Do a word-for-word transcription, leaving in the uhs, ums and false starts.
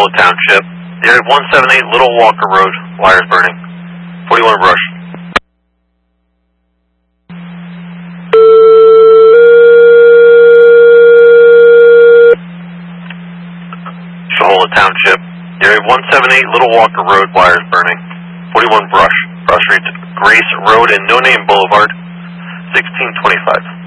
Shohola Township. Area one seven eight Little Walker Road. Wires burning. forty-one brush. Shohola Township. Area one seven eight Little Walker Road. Wires burning. forty-one brush. Cross Street, Grace Road and No Name Boulevard. sixteen twenty-five.